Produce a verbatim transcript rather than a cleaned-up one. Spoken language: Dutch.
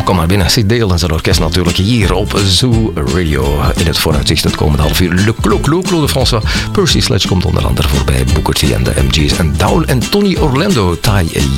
kom maar binnen. Sid Dale en zijn orkest natuurlijk hier op Zoo Radio. In het vooruitzicht het komende half uur. Le Clo Clo Claude François. Percy Sledge komt onder andere voorbij. Booker T en de M G's. En Down en Tony Orlando. Tai